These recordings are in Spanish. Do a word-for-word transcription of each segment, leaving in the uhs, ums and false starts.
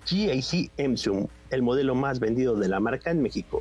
G A C M-Zoom, el modelo más vendido de la marca en México.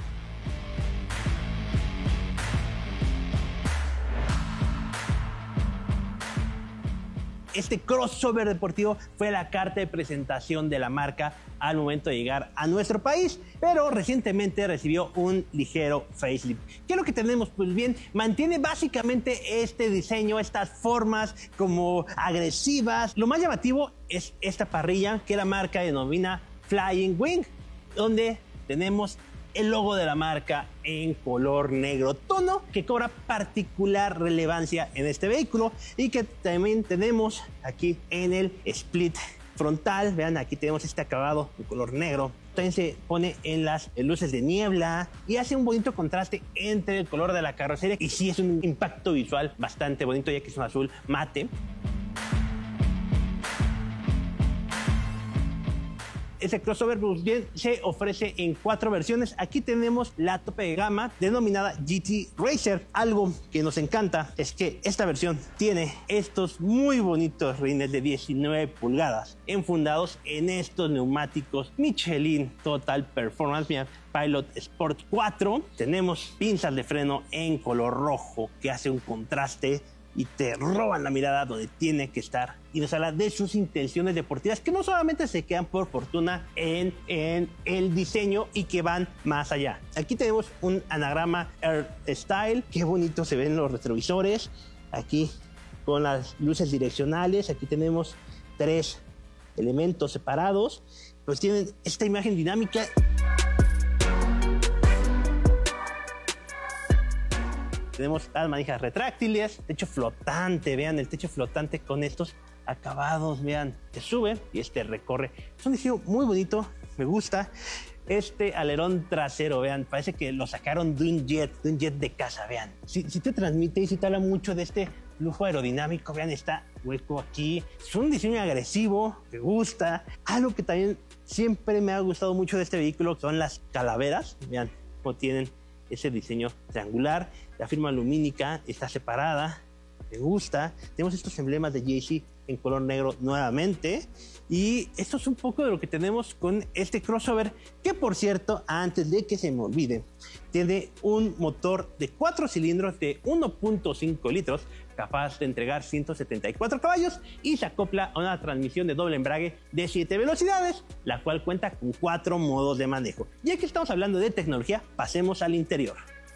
Este crossover deportivo fue la carta de presentación de la marca al momento de llegar a nuestro país, pero recientemente recibió un ligero facelift. ¿Qué es lo que tenemos? Pues bien, mantiene básicamente este diseño, estas formas como agresivas. Lo más llamativo es esta parrilla que la marca denomina Flying Wing, donde tenemos el logo de la marca en color negro, tono que cobra particular relevancia en este vehículo, y que también tenemos aquí en el split frontal. Vean, aquí tenemos este acabado en color negro. También se pone en las luces de niebla y hace un bonito contraste entre el color de la carrocería, y sí es un impacto visual bastante bonito, ya que es un azul mate. Ese crossover pues bien se ofrece en cuatro versiones. Aquí tenemos la tope de gama denominada G T Racer. Algo que nos encanta es que esta versión tiene estos muy bonitos rines de diecinueve pulgadas enfundados en estos neumáticos Michelin Total Performance. Mira, Pilot Sport cuatro. Tenemos pinzas de freno en color rojo que hace un contraste y te roban la mirada donde tiene que estar, y nos habla de sus intenciones deportivas, que no solamente se quedan por fortuna en, en el diseño y que van más allá. Aquí tenemos un anagrama Air Style, qué bonito se ven los retrovisores, aquí con las luces direccionales. Aquí tenemos tres elementos separados, pues tienen esta imagen dinámica. Tenemos las manijas retráctiles, techo flotante, vean el techo flotante con estos acabados, vean, se sube y este recorre. Es un diseño muy bonito, me gusta. Este alerón trasero, vean, parece que lo sacaron de un jet, de un jet de casa, vean. Si, si te transmite y si te habla mucho de este lujo aerodinámico, vean, está hueco aquí. Es un diseño agresivo, me gusta. Algo que también siempre me ha gustado mucho de este vehículo son las calaveras, vean cómo tienen ese diseño triangular. La firma lumínica está separada, me gusta. Tenemos estos emblemas de G A C en color negro nuevamente, y esto es un poco de lo que tenemos con este crossover, que por cierto, antes de que se me olvide, tiene un motor de cuatro cilindros de uno punto cinco litros capaz de entregar ciento setenta y cuatro caballos, y se acopla a una transmisión de doble embrague de siete velocidades, la cual cuenta con cuatro modos de manejo. Ya que estamos hablando de tecnología, pasemos al interior.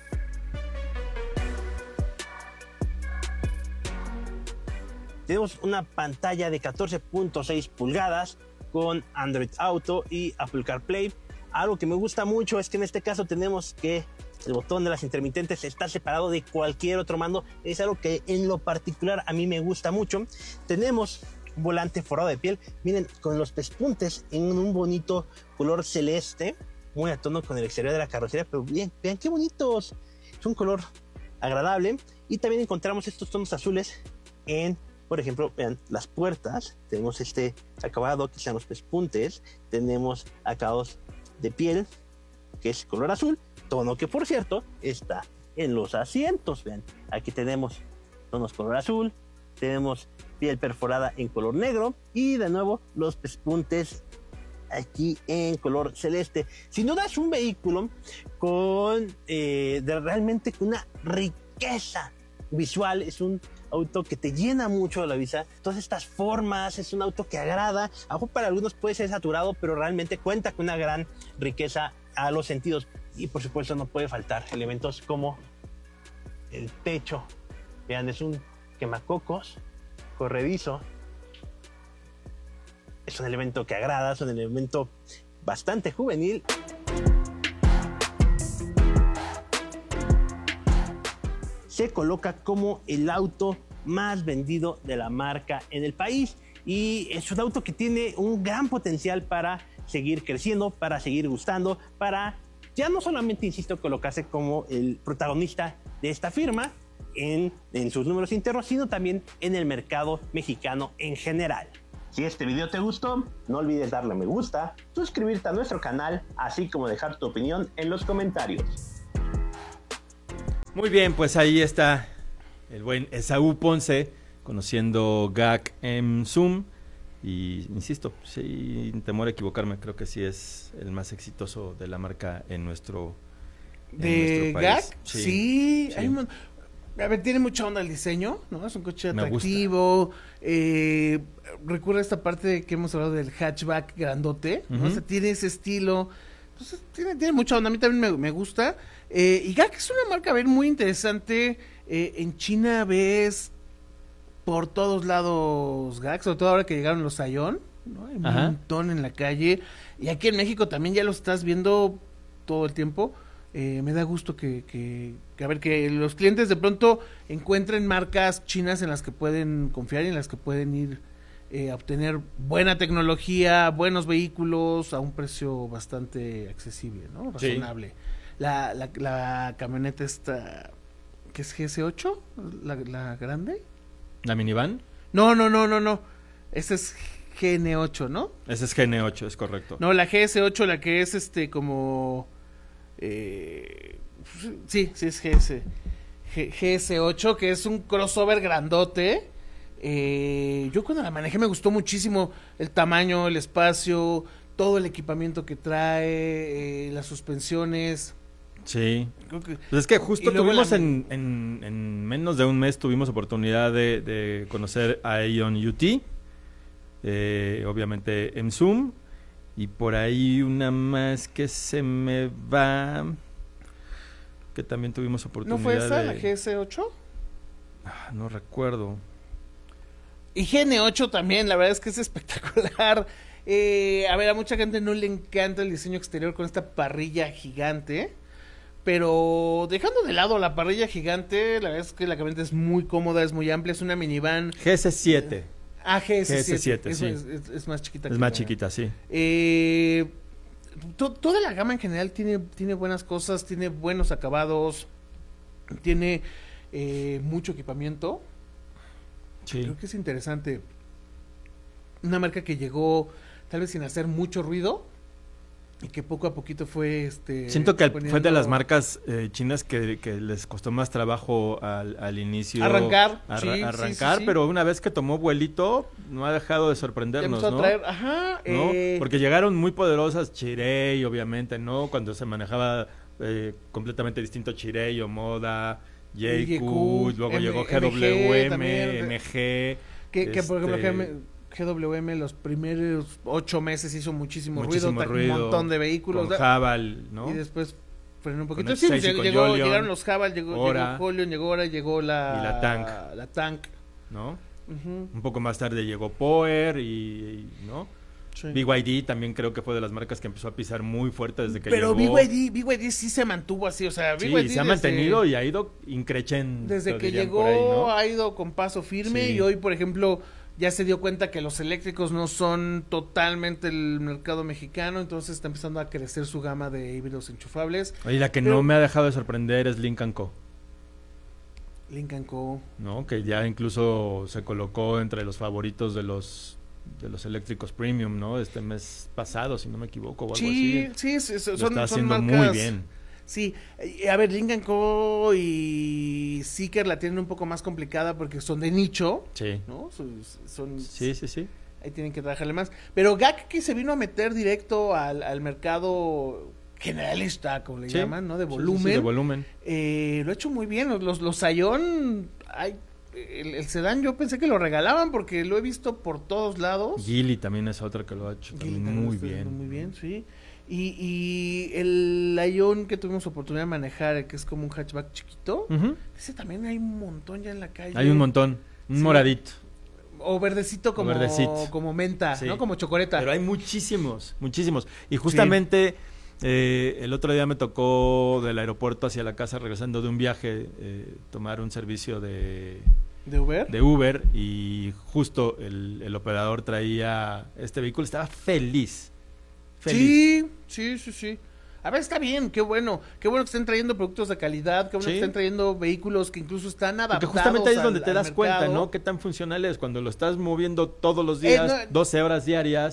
Tenemos una pantalla de catorce punto seis pulgadas con Android Auto y Apple CarPlay. Algo que me gusta mucho es que en este caso tenemos que el botón de las intermitentes está separado de cualquier otro mando. Es algo que en lo particular a mí me gusta mucho. Tenemos un volante forrado de piel, miren, con los pespuntes en un bonito color celeste, muy a tono con el exterior de la carrocería, pero bien, vean qué bonitos. Es un color agradable. Y también encontramos estos tonos azules en, por ejemplo, vean, las puertas. Tenemos este acabado que sean los pespuntes. Tenemos acabados de piel, que es color azul, tono que por cierto está en los asientos. Vean, aquí tenemos tonos color azul, tenemos piel perforada en color negro, y de nuevo los pespuntes aquí en color celeste. Sin duda es un vehículo con eh, de realmente con una riqueza visual. Es un auto que te llena mucho de la vista, todas estas formas. Es un auto que agrada. A lo para algunos puede ser saturado, pero realmente cuenta con una gran riqueza a los sentidos. Y por supuesto no puede faltar elementos como el techo. Vean, es un quemacocos corredizo. Es un elemento que agrada, es un elemento bastante juvenil. Se coloca como el auto más vendido de la marca en el país, y es un auto que tiene un gran potencial para seguir creciendo, para seguir gustando, para ya no solamente, insisto, colocarse como el protagonista de esta firma en, en sus números internos, sino también en el mercado mexicano en general. Si este video te gustó, no olvides darle me gusta, suscribirte a nuestro canal, así como dejar tu opinión en los comentarios. Muy bien, pues ahí está el buen Esaú Ponce conociendo G A C M-Zoom, Y insisto, sin temor a equivocarme, creo que sí es el más exitoso de la marca en nuestro, en ¿De nuestro G A país. C? Sí, sí. Hay un, a ver, tiene mucha onda el diseño, ¿no? Es un coche atractivo. Eh, recuerda esta parte de que hemos hablado del hatchback grandote, ¿no? Uh-huh. O sea, tiene ese estilo. Entonces, tiene, tiene mucha onda. A mí también me, me gusta. Eh, y G A C es una marca, a ver, muy interesante. Eh, en China ves por todos lados G A C, sobre todo ahora que llegaron los Scion, ¿no? Hay un Ajá. montón en la calle. Y aquí en México también ya lo estás viendo todo el tiempo. Eh, me da gusto que, que, que, a ver, que los clientes de pronto encuentren marcas chinas en las que pueden confiar y en las que pueden ir eh, a obtener buena tecnología, buenos vehículos a un precio bastante accesible, ¿no? Razonable. Sí. La, la, la camioneta esta, ¿qué es G S ocho? ¿La, la grande? ¿La minivan? No, no, no, no, no. Esa es G N ocho, ¿no? Esa es G N ocho, es correcto. No, la G S ocho, la que es este como... Eh, sí, sí es G S, G, G S ocho, que es un crossover grandote. Eh, yo cuando la manejé me gustó muchísimo el tamaño, el espacio, todo el equipamiento que trae, eh, las suspensiones. Sí, Creo que... pues es que justo tuvimos la... en, en, en menos de un mes tuvimos oportunidad de, de conocer a Aion U T, eh, obviamente en Zoom, y por ahí una más que se me va, que también tuvimos oportunidad. ¿No fue esa, de... la G S ocho? Ah, no recuerdo. Y G N ocho también, la verdad es que es espectacular. Eh, a ver, a mucha gente no le encanta el diseño exterior con esta parrilla gigante. Pero dejando de lado la parrilla gigante, la verdad es que la camioneta es muy cómoda, es muy amplia, es una minivan. G S siete. Ah, G S siete. G S siete, es, sí. Es, es, es más chiquita. Es que más la... chiquita, sí. Eh, to, toda la gama en general tiene, tiene buenas cosas, tiene buenos acabados, tiene eh, mucho equipamiento. Sí. Creo que es interesante. Una marca que llegó tal vez sin hacer mucho ruido, y que poco a poquito fue este siento que poniendo... fue de las marcas eh, chinas que, que les costó más trabajo al, al inicio arrancar arra- sí, arrancar sí, sí, pero una vez que tomó vuelito no ha dejado de sorprendernos, ¿no? A traer, ajá, ¿no? Eh... porque llegaron muy poderosas Chery, obviamente, no, cuando se manejaba eh, completamente distinto Chery o Moda, J-Q, luego M- llegó G W M, M G, que, que este... por ejemplo G W M los primeros ocho meses hizo muchísimo, muchísimo ruido, ruido, un montón de vehículos. Con Haval, ¿no? Y después frenó un poquito. Sí, llegó, llegó, llegaron los Haval, llegó Hora, llegó Holion, llegó ahora, llegó la... Y la Tank. La Tank. ¿No? Uh-huh. Un poco más tarde llegó Power y... y ¿no? Sí. B Y D también creo que fue de las marcas que empezó a pisar muy fuerte desde que Pero llegó. Pero B Y D, B Y D sí se mantuvo así, o sea, B Y D sí, se ha mantenido desde, y ha ido increchendo. Desde que llegó ahí, ¿no? Ha ido con paso firme, sí. Y hoy, por ejemplo... ya se dio cuenta que los eléctricos no son totalmente el mercado mexicano, entonces está empezando a crecer su gama de híbridos enchufables. Oye, la que Pero, no me ha dejado de sorprender es Lynk and Co. Lynk and Co. No, que ya incluso se colocó entre los favoritos de los de los eléctricos premium, ¿no? Este mes pasado, si no me equivoco, o algo sí, así. Sí, sí, son, Lo está son haciendo marcas... muy bien. Sí, a ver, Lynk and Co y Zeekr la tienen un poco más complicada porque son de nicho, sí. ¿no? Son, son, sí, sí, sí. Ahí tienen que trabajarle más. Pero G A C que se vino a meter directo al, al mercado generalista, como le sí. llaman, ¿no? De volumen. Sí, sí, sí, de volumen. Eh, lo ha hecho muy bien. Los, los, los Scion, ay, el, el sedán yo pensé que lo regalaban porque lo he visto por todos lados. Geely también es otra que lo ha hecho también muy bien. Muy bien, sí. Y, y el Aion que tuvimos oportunidad de manejar, que es como un hatchback chiquito, uh-huh. Ese también hay un montón ya en la calle. Hay un montón, un sí. moradito. O verdecito como, verdecito. como menta, sí. ¿no? Como chocoleta. Pero hay muchísimos, muchísimos. Y justamente sí. eh, el otro día me tocó del aeropuerto hacia la casa, regresando de un viaje, eh, tomar un servicio de... ¿De Uber? De Uber, y justo el, el operador traía este vehículo, estaba feliz. Feliz. Sí, sí, sí, sí. A ver, está bien, qué bueno. Qué bueno que estén trayendo productos de calidad, qué bueno sí. que estén trayendo vehículos que incluso están adaptados. Porque justamente ahí es donde al, te das mercado. Cuenta, ¿no? Qué tan funcional es cuando lo estás moviendo todos los días, eh, no, doce horas diarias,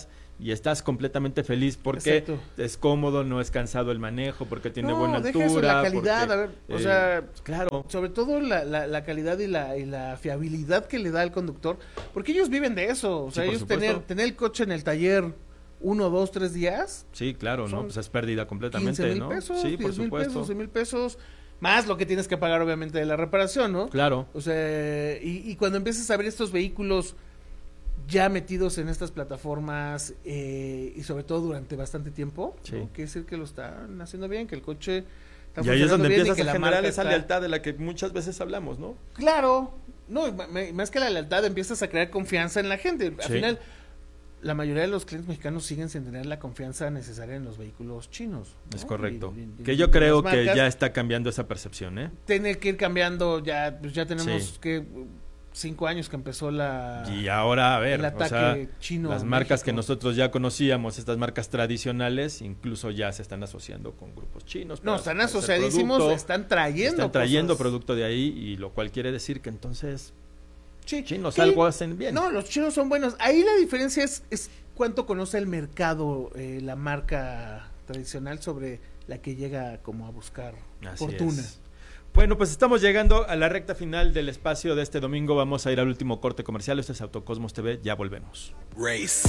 y estás completamente feliz porque Exacto. es cómodo, no es cansado el manejo, porque tiene no, buena altura. Eso, la calidad, porque, a ver, o eh, sea, claro. sobre todo la, la, la calidad y la, y la fiabilidad que le da al conductor, porque ellos viven de eso, o sea, sí, ellos tener, tener el coche en el taller uno, dos, tres días. Sí, claro, no, pues es pérdida completamente, quince mil ¿no? pesos, sí, por diez mil supuesto. pesos, doce mil pesos, más lo que tienes que pagar obviamente de la reparación, ¿no? Claro. O sea, y, y cuando empiezas a ver estos vehículos ya metidos en estas plataformas eh, y sobre todo durante bastante tiempo, sí. ¿no? Quiere decir que lo están haciendo bien, que el coche está y ahí es donde empiezas a generar esa está... lealtad de la que muchas veces hablamos, ¿no? Claro, no, más que la lealtad empiezas a crear confianza en la gente. Al sí. final, la mayoría de los clientes mexicanos siguen sin tener la confianza necesaria en los vehículos chinos, ¿no? Es correcto. Y, y, que yo creo que ya está cambiando esa percepción, ¿eh? Tiene que ir cambiando, ya, pues ya tenemos sí. que... cinco años que empezó la y ahora a ver el ataque o sea, chino las marcas México. Que nosotros ya conocíamos, estas marcas tradicionales, incluso ya se están asociando con grupos chinos. No, están asociadísimos, están trayendo están trayendo cosas. producto de ahí, y lo cual quiere decir que entonces sí, chinos ¿qué? Algo hacen bien. No, los chinos son buenos. Ahí la diferencia es, es cuánto conoce el mercado eh, la marca tradicional sobre la que llega como a buscar Así fortuna. Es. Bueno, pues estamos llegando a la recta final del espacio de este domingo. Vamos a ir al último corte comercial. Este es Autocosmos T V. Ya volvemos. Race.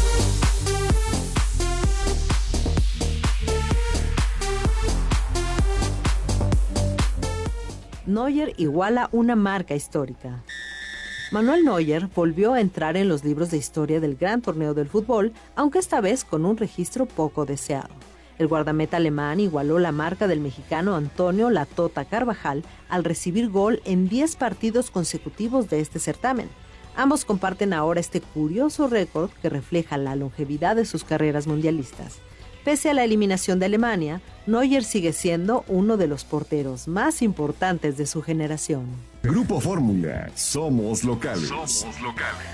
Neuer iguala una marca histórica. Manuel Neuer volvió a entrar en los libros de historia del gran torneo del fútbol, aunque esta vez con un registro poco deseado. El guardameta alemán igualó la marca del mexicano Antonio La Tota Carvajal al recibir gol en diez partidos consecutivos de este certamen. Ambos comparten ahora este curioso récord que refleja la longevidad de sus carreras mundialistas. Pese a la eliminación de Alemania, Neuer sigue siendo uno de los porteros más importantes de su generación. Grupo Fórmula, somos locales. Somos locales.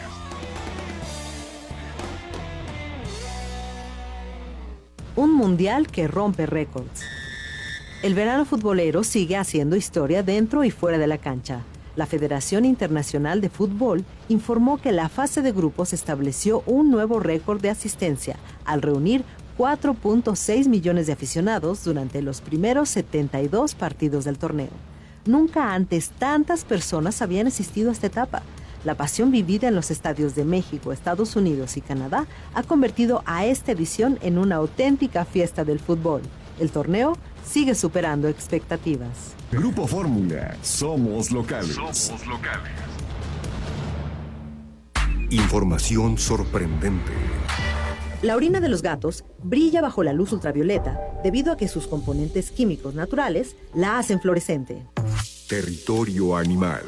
Un mundial que rompe récords. El verano futbolero sigue haciendo historia dentro y fuera de la cancha. La Federación Internacional de Fútbol informó que la fase de grupos estableció un nuevo récord de asistencia al reunir cuatro punto seis millones de aficionados durante los primeros setenta y dos partidos del torneo. Nunca antes tantas personas habían asistido a esta etapa. La pasión vivida en los estadios de México, Estados Unidos y Canadá ha convertido a esta edición en una auténtica fiesta del fútbol. El torneo sigue superando expectativas. Grupo Fórmula, somos locales. Somos locales. Información sorprendente. La orina de los gatos brilla bajo la luz ultravioleta debido a que sus componentes químicos naturales la hacen fluorescente. Territorio animal.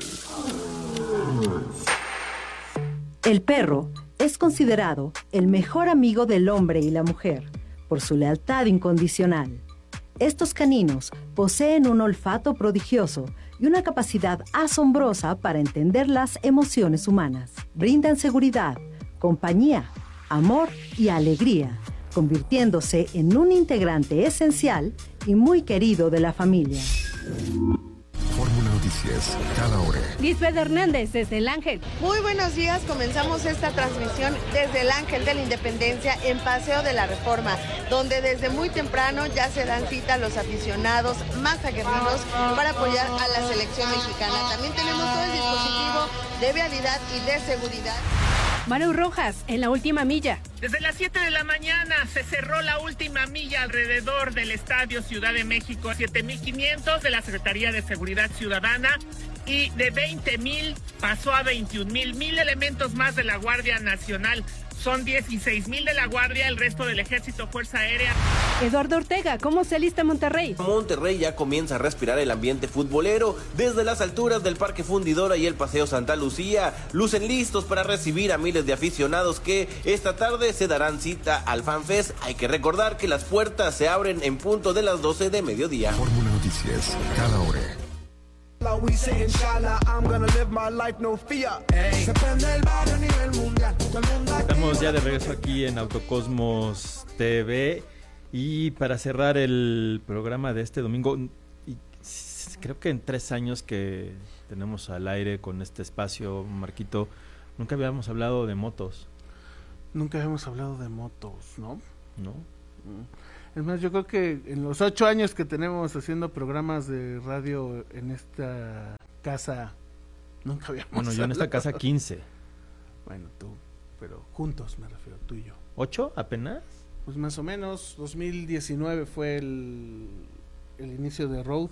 El perro es considerado el mejor amigo del hombre y la mujer por su lealtad incondicional. Estos caninos poseen un olfato prodigioso y una capacidad asombrosa para entender las emociones humanas. Brindan seguridad, compañía, amor y alegría, convirtiéndose en un integrante esencial y muy querido de la familia. Fórmula Noticias, cada hora. Lisbeth Hernández, desde El Ángel. Muy buenos días, comenzamos esta transmisión desde El Ángel de la Independencia en Paseo de la Reforma, donde desde muy temprano ya se dan cita los aficionados más aguerridos para apoyar a la selección mexicana. También tenemos todo el dispositivo de vialidad y de seguridad. Maru Rojas, en la última milla. Desde las siete de la mañana se cerró la última milla alrededor del Estadio Ciudad de México. siete mil quinientos de la Secretaría de Seguridad Ciudadana y de veinte mil pasó a veintiún mil. Mil elementos más de la Guardia Nacional. Son dieciséis mil de la Guardia, el resto del Ejército, Fuerza Aérea. Eduardo Ortega, ¿cómo se alista Monterrey? Monterrey ya comienza a respirar el ambiente futbolero. Desde las alturas del Parque Fundidora y el Paseo Santa Lucía, lucen listos para recibir a miles de aficionados que esta tarde se darán cita al FanFest. Hay que recordar que las puertas se abren en punto de las doce de mediodía. Fórmula Noticias, cada hora. Estamos ya de regreso aquí en Autocosmos T V y para cerrar el programa de este domingo, y creo que en tres años que tenemos al aire con este espacio, Marquito, nunca habíamos hablado de motos. Nunca habíamos hablado de motos, ¿no? No. Es más, yo creo que en los ocho años que tenemos haciendo programas de radio en esta casa, nunca habíamos Bueno, yo en esta hablado. casa quince. Bueno, tú, pero juntos me refiero, tú y yo. ¿Ocho apenas? Pues más o menos, dos mil diecinueve fue el, el inicio de Road.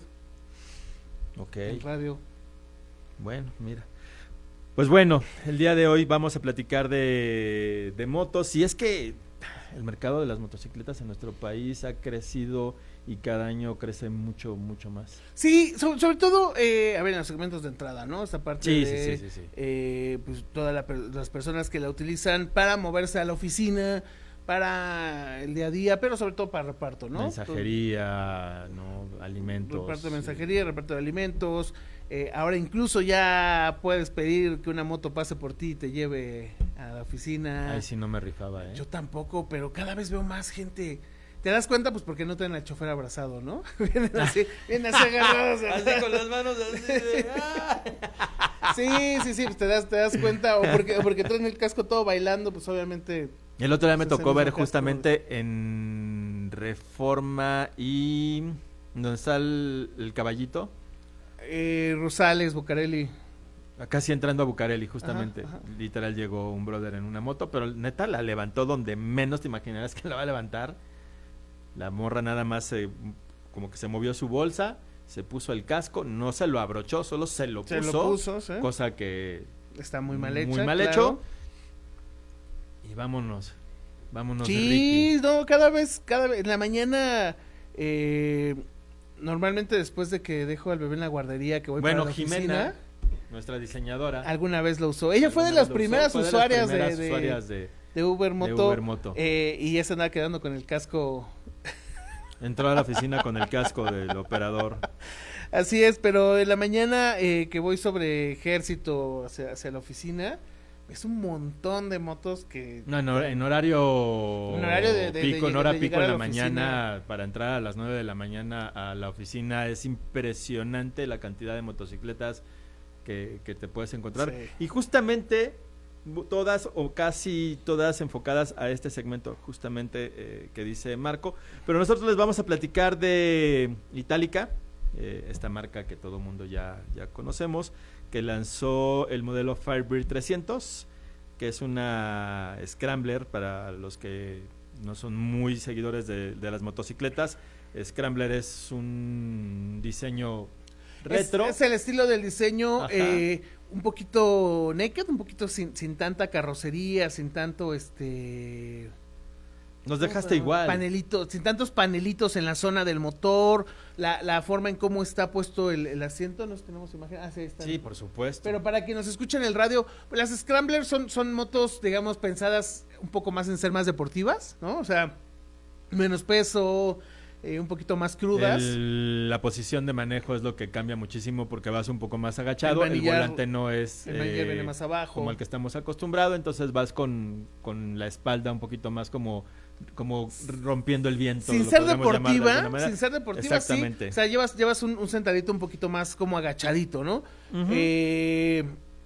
Ok. En radio. Bueno, mira. Pues bueno, el día de hoy vamos a platicar de, de motos. Y es que el mercado de las motocicletas en nuestro país ha crecido y cada año crece mucho, mucho más. Sí, sobre, sobre todo, eh, a ver, en los segmentos de entrada, ¿no? Esta parte Sí, de, sí, sí, sí, sí. Eh, pues todas la, las personas que la utilizan para moverse a la oficina, para el día a día, pero sobre todo para reparto, ¿no? Mensajería, ¿no? Alimentos. Reparto de mensajería, reparto de alimentos. Eh, ahora incluso ya puedes pedir que una moto pase por ti y te lleve a la oficina. Ay, sí, no me rifaba, ¿eh? Yo tampoco, pero cada vez veo más gente. ¿Te das cuenta? Pues porque no tienen al chofer abrazado, ¿no? Vienen así, vienen así agarrados. Así con las manos así de... Sí, sí, sí, pues te das, te das cuenta. O porque, o porque traen el casco todo bailando, pues obviamente... El otro día me pues, tocó ver casco. justamente en Reforma y... ¿Dónde está el, el caballito? Eh, Rosales, Bucareli. Casi entrando a Bucareli, justamente. Ajá, ajá. Literal llegó un brother en una moto, pero neta la levantó donde menos te imaginarás que la va a levantar. La morra nada más se, como que se movió su bolsa, se puso el casco, no se lo abrochó, solo se lo Se puso. lo puso, ¿sí? Cosa que... Está muy mal hecha. Muy mal claro. hecho. Y vámonos. Vámonos de Sí, Ricky. no, cada vez, cada vez, en la mañana, eh, normalmente después de que dejo al bebé en la guardería, que voy Bueno, para la Jimena, oficina, nuestra diseñadora. alguna vez lo usó. Ella fue de alguna las vez lo primeras usó, fue de las usuarias, primeras de, de, usuarias de, de Uber Moto, de Uber Moto. Eh, y ya se andaba quedando con el casco. Entró a la oficina con el casco del operador. Así es, pero en la mañana eh, que voy sobre Ejército hacia, hacia la oficina, es un montón de motos que... No, en, hor- en horario, En horario de- de- pico, de- en hora de pico llegar en a la, la mañana, para entrar a las nueve de la mañana a la oficina, es impresionante la cantidad de motocicletas que, que te puedes encontrar. Sí. Y justamente bu- todas o casi todas enfocadas a este segmento justamente eh, que dice Marco. Pero nosotros les vamos a platicar de Itálica, eh, esta marca que todo mundo ya, ya conocemos, que lanzó el modelo Firebird trescientos, que es una Scrambler para los que no son muy seguidores de, de las motocicletas. Scrambler es un diseño retro. Es, es el estilo del diseño, Ajá. eh, un poquito naked, un poquito sin, sin tanta carrocería, sin tanto este... Nos dejaste igual. Panelitos, sin tantos panelitos en la zona del motor, la, la forma en cómo está puesto el, el asiento, nos tenemos imagen. Ah, sí, ahí está. Sí, por supuesto. Pero para quienes nos escuchen el radio, pues las Scramblers son, son motos, digamos, pensadas un poco más en ser más deportivas, ¿no? O sea, menos peso, eh, un poquito más crudas. El- la posición de manejo es lo que cambia muchísimo porque vas un poco más agachado, El el, manillar- volante no es el manillar viene más abajo. como el que estamos acostumbrados, entonces vas con, con la espalda un poquito más como, como rompiendo el viento. Sin lo ser podríamos llamar de alguna deportiva, manera. sin ser deportiva, Exactamente. sí. O sea, llevas, llevas un, un sentadito un poquito más como agachadito, ¿no? Ujú. eh,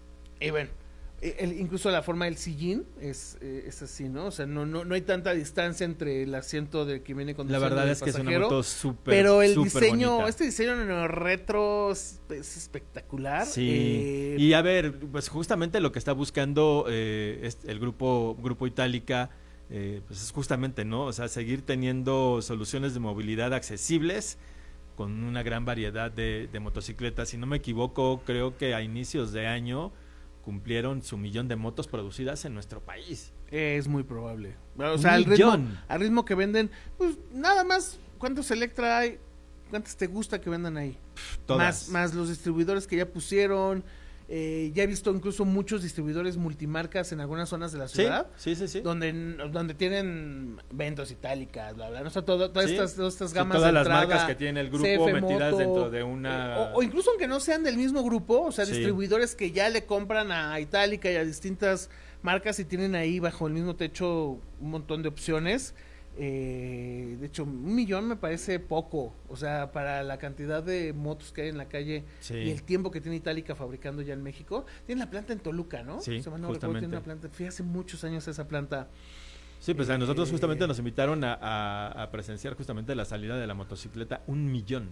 y bueno, el- incluso la forma del sillín es, eh, es así, ¿no? O sea, no, no, no hay tanta distancia entre el asiento del que viene La conduciendo verdad y el es que es una pasajero, moto súper pero el súper diseño, bonita. este diseño neo retro es, es espectacular. Sí, eh, y a ver, pues justamente lo que está buscando eh, es el grupo Grupo Itálica, eh, pues es justamente, ¿no? O sea, seguir teniendo soluciones de movilidad accesibles con una gran variedad de, de motocicletas. Si no me equivoco, creo que a inicios de año cumplieron su millón de motos producidas en nuestro país. Es muy probable. O Un sea, al ritmo, millón. al ritmo que venden, pues nada más, ¿cuántos Electra hay? ¿Cuántas te gusta que vendan ahí? Todas. Más, más los distribuidores que ya pusieron. Eh, ya he visto incluso muchos distribuidores multimarcas en algunas zonas de la Sí, ciudad. sí, sí, sí. Donde, donde tienen ventos itálicas, bla, bla. ¿No? O sea, todo- todas, Sí. estas, todas estas Sí, gamas todas de las entrada, marcas que tiene el grupo C F metidas Moto, dentro de una... eh, o, o incluso aunque no sean del mismo grupo, o sea, Sí. distribuidores que ya le compran a Itálica y a distintas marcas y tienen ahí bajo el mismo techo un montón de opciones. Eh, de hecho, un millón me parece poco, o sea, para la cantidad de motos que hay en la calle sí. y el tiempo que tiene Itálica fabricando ya en México. Tiene la planta en Toluca, ¿no? Sí, o sea, no justamente. Recuerdo, tiene una planta, fui hace muchos años a esa planta. Sí, pues a nosotros justamente nos invitaron a, a, a presenciar justamente la salida de la motocicleta un millón.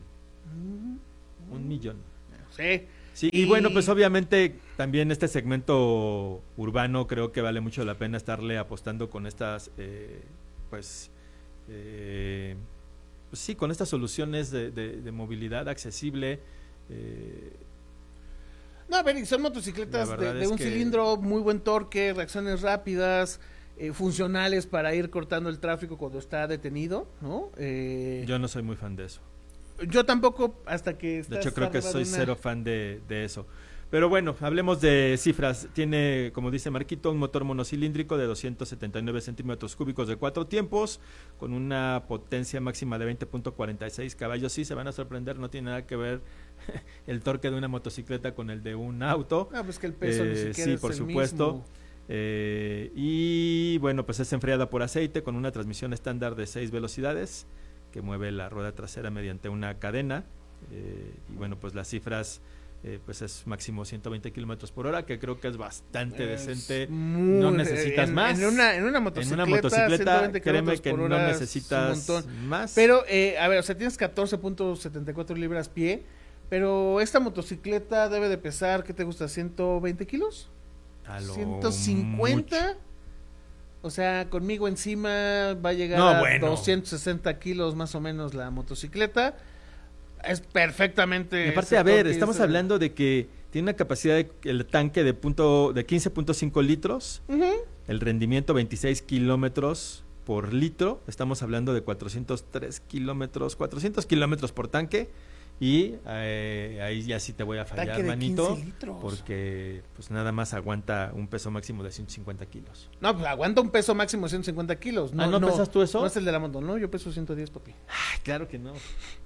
Mm, un mm. millón. Sí. Sí, y, y bueno, pues obviamente también este segmento urbano creo que vale mucho la pena estarle apostando con estas... Eh, pues, eh, pues sí, con estas soluciones de, de, de movilidad accesible. Eh, no, a ver, son motocicletas de, de un que... cilindro, muy buen torque, reacciones rápidas, eh, funcionales para ir cortando el tráfico cuando está detenido, ¿no? Eh, Yo no soy muy fan de eso. Yo tampoco, hasta que... De hecho, creo que soy una... cero fan de, de eso. Pero bueno, hablemos de cifras. Tiene, como dice Marquito, un motor monocilíndrico de doscientos setenta y nueve centímetros cúbicos de cuatro tiempos, con una potencia máxima de veinte punto cuarenta y seis caballos. Sí, se van a sorprender, no tiene nada que ver el torque de una motocicleta con el de un auto. Ah, pues que el peso eh, ni siquiera sí, es por el supuesto. Mismo. Eh, y bueno, pues es enfriada por aceite con una transmisión estándar de seis velocidades que mueve la rueda trasera mediante una cadena. Eh, y bueno, pues las cifras... Eh, pues es máximo ciento veinte kilómetros por hora, que creo que es bastante es decente. Muy, no necesitas en, más. En una, en una motocicleta, en una motocicleta créeme que no necesitas más. Pero, eh, a ver, o sea, tienes catorce punto setenta y cuatro libras pie, pero esta motocicleta debe de pesar, ¿qué te gusta? ¿ciento veinte kilos? A lo ¿ciento cincuenta? Mucho. O sea, conmigo encima va a llegar no, a bueno. doscientos sesenta kilos más o menos la motocicleta. Es perfectamente. Y aparte, a ver, estamos es, hablando de que tiene una capacidad de el tanque de punto de quince punto cinco litros, uh-huh. el rendimiento veintiséis kilómetros por litro. Estamos hablando de cuatrocientos tres kilómetros, cuatrocientos kilómetros por tanque. Y eh, ahí ya sí te voy a fallar, manito, porque pues nada más aguanta un peso máximo de ciento cincuenta kilos. No, pues aguanta un peso máximo de ciento cincuenta kilos. No, ¿Ah, no, no pesas tú eso? No es el de la moto, no, yo peso ciento diez, papi. Ay, claro que no.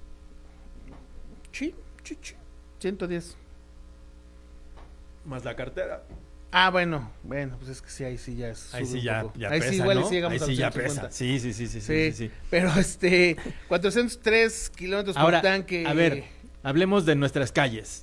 Sí, sí, sí. ciento diez. Más la cartera. Ah, bueno, bueno, pues es que sí, ahí sí ya es. Ahí sí ya, ya ahí pesa, sí igual ¿no? sí llegamos ahí a sí los ya ciento cincuenta. pesa. Sí, sí, sí, sí, sí, sí, sí, sí. Pero este, cuatrocientos tres kilómetros Ahora, por tanque. A ver, hablemos de nuestras calles.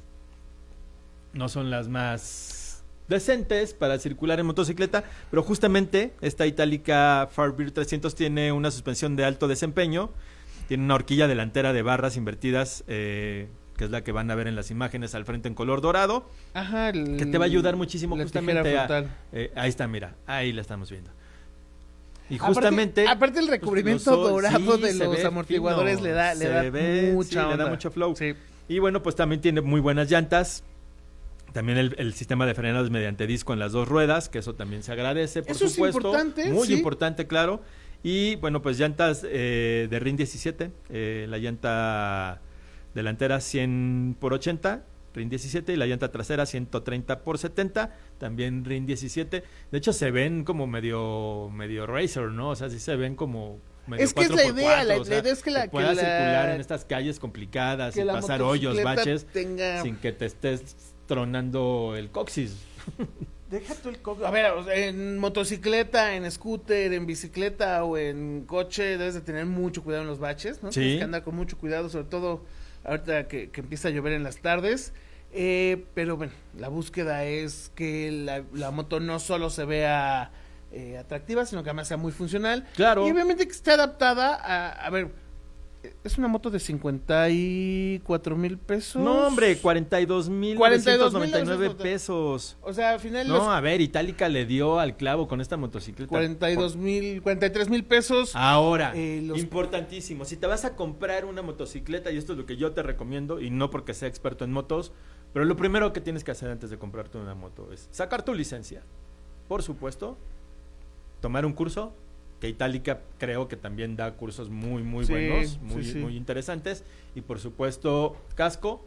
No son las más decentes para circular en motocicleta, pero justamente esta Itálica Farbir trescientos tiene una suspensión de alto desempeño. Tiene una horquilla delantera de barras invertidas, eh, que es la que van a ver en las imágenes al frente en color dorado. Ajá. El, que te va a ayudar muchísimo justamente a, eh, ahí está, mira, ahí la estamos viendo. Y justamente... Aparte, aparte el recubrimiento pues, dorado sí, de los amortiguadores fino, le da, le da ve, mucha sí, onda. le da mucho flow. Sí. Y bueno, pues también tiene muy buenas llantas. También el, el sistema de frenados mediante disco en las dos ruedas, que eso también se agradece, por eso supuesto. Es importante, muy sí. importante, claro. Y bueno, pues llantas eh, de R I N diecisiete, eh, la llanta delantera cien por ochenta, R I N diecisiete, y la llanta trasera ciento treinta por setenta, también R I N diecisiete. De hecho se ven como medio medio racer, ¿no? O sea, sí se ven como medio es que cuatro es la por idea, cuatro, la, o sea, la idea es que la que pueda que la, circular en estas calles complicadas y pasar hoyos, baches, tenga... sin que te estés tronando el coxis. Deja tú el coxis. A ver, en motocicleta, en scooter, en bicicleta o en coche debes de tener mucho cuidado en los baches, ¿no? Sí. Tienes que andar con mucho cuidado, sobre todo ahorita que, que empieza a llover en las tardes. Eh, pero bueno, la búsqueda es que la, la moto no solo se vea eh, atractiva, sino que además sea muy funcional. Claro. Y obviamente que esté adaptada a, a ver, es una moto de cincuenta y cuatro mil pesos. No, hombre, cuarenta y dos mil novecientos noventa y nueve pesos. O sea, al final... No, los... a ver, Itálica le dio al clavo con esta motocicleta. cuarenta y dos mil, cuarenta y tres mil pesos. Ahora, eh, los... importantísimo, si te vas a comprar una motocicleta, y esto es lo que yo te recomiendo, y no porque sea experto en motos, pero lo primero que tienes que hacer antes de comprarte una moto es sacar tu licencia. Por supuesto, tomar un curso, que Itálica creo que también da cursos muy, muy sí, buenos, muy, sí, sí. muy interesantes. Y por supuesto, casco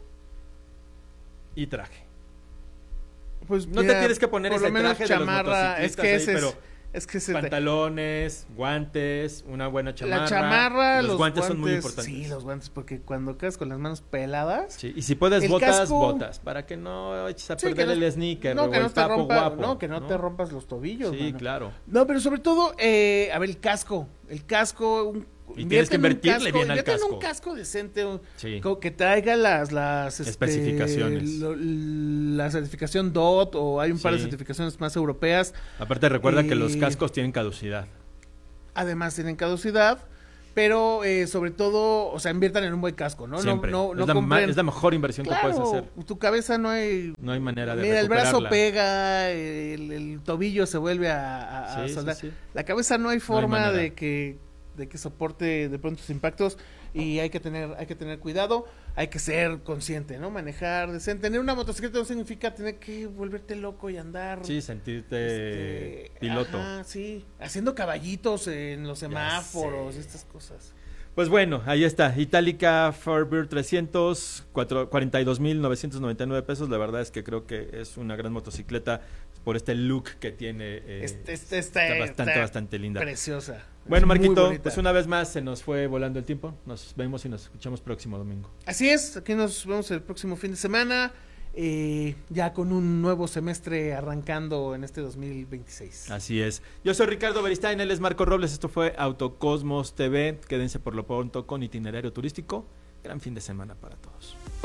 y traje. Pues no mira, te tienes que poner ese traje chamarra, de los es que ese ahí, es, pero es que ese pantalones, guantes, una buena chamarra. La chamarra, los, los guantes, guantes son muy importantes. Sí, los guantes, porque cuando quedas con las manos peladas. Sí, y si puedes botas, casco, botas, para que no eches a sí, perder no, el sneaker no, o que no el te papo rompa, guapo. No, que no, ¿no? te rompas los tobillos. Sí, mano. claro. No, pero sobre todo, eh, a ver, el casco. El casco, un, y tienes que invertirle bien al casco. En un casco decente, sí. que traiga las, las especificaciones. Este, lo, la certificación D O T o hay un par sí. de certificaciones más europeas. Aparte recuerda y, que los cascos tienen caducidad. Además tienen caducidad. Pero eh, sobre todo, o sea, inviertan en un buen casco, ¿no? Siempre. No, no, es, no la compren... es la mejor inversión claro, que puedes hacer. Tu cabeza no hay... No hay manera de Mira, recuperarla. el brazo pega, el, el tobillo se vuelve a, a, sí, a soldar. Sí, sí. La cabeza no hay forma no hay de que de que soporte de pronto sus impactos y hay que tener hay que tener cuidado, hay que ser consciente, ¿no? Manejar decente. Tener una motocicleta no significa tener que volverte loco y andar. Sí, sentirte este, piloto. Ajá, sí, haciendo caballitos en los semáforos, estas cosas. Pues bueno, ahí está, Itálica Firebird trescientos, cuarenta y dos mil novecientos noventa y nueve pesos, la verdad es que creo que es una gran motocicleta por este look que tiene, eh, este, este, está, está bastante, está bastante linda. Preciosa. Bueno, Marquito, pues una vez más se nos fue volando el tiempo, nos vemos y nos escuchamos próximo domingo. Así es, aquí nos vemos el próximo fin de semana. Eh, ya con un nuevo semestre arrancando en este dos mil veintiséis. Así es. Yo soy Ricardo Beristain, él es Marco Robles, esto fue Autocosmos T V. Quédense por lo pronto con Itinerario Turístico. Gran fin de semana para todos.